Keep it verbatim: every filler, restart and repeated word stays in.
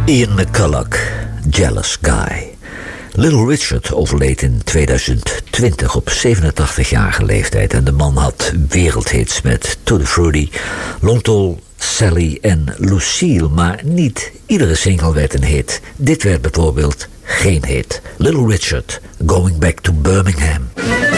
Ian McCulloch, Jealous Guy. Little Richard overleed in tweeduizend twintig op zevenentachtigjarige leeftijd. En de man had wereldhits met Tutti Frutti, Long Tall Sally en Lucille. Maar niet iedere single werd een hit. Dit werd bijvoorbeeld geen hit. Little Richard, Going Back to Birmingham.